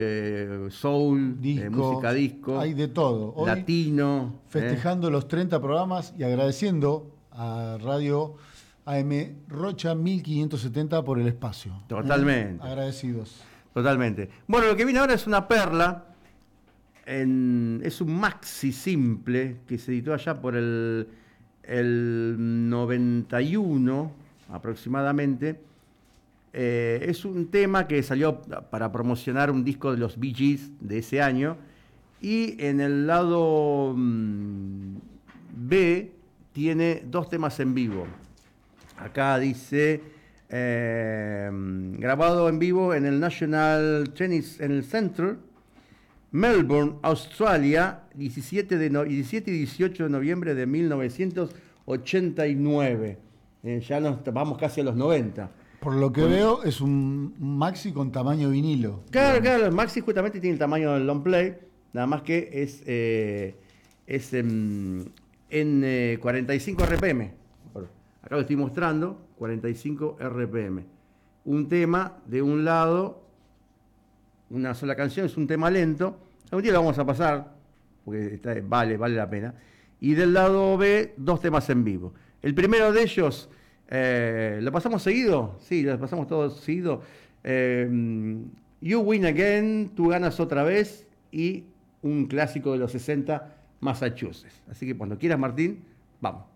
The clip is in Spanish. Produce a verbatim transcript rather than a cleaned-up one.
eh, soul, disco, eh, música disco, hay de todo. Hoy, latino. festejando eh. los treinta programas y agradeciendo a Radio A M Rocha mil quinientos setenta por el espacio. Totalmente. ¿Eh? Agradecidos. Totalmente. Bueno, lo que viene ahora es una perla. En, es un maxi simple que se editó allá por el, el noventa y uno aproximadamente. Eh, es un tema que salió para promocionar un disco de los Bee Gees de ese año. Y en el lado mmm, B tiene dos temas en vivo. Acá dice eh, grabado en vivo en el National Tennis en el Center, Melbourne, Australia, diecisiete, de no, diecisiete y dieciocho de noviembre de mil novecientos ochenta y nueve. Eh, ya nos vamos casi a los noventa. Por lo que Con, veo, es un maxi con tamaño vinilo. Claro, digamos. claro, el maxi justamente tiene el tamaño del long play, nada más que es, eh, es en, en eh, cuarenta y cinco R P M. Acá lo estoy mostrando, cuarenta y cinco R P M. Un tema de un lado, una sola canción, es un tema lento. Algún día lo vamos a pasar, porque está, vale, vale la pena. Y del lado B, dos temas en vivo. El primero de ellos, eh, ¿lo pasamos seguido? Sí, lo pasamos todos seguido. Eh, You Win Again, Tú Ganas Otra Vez, y un clásico de los sesenta, Massachusetts. Así que cuando quieras, Martín, vamos.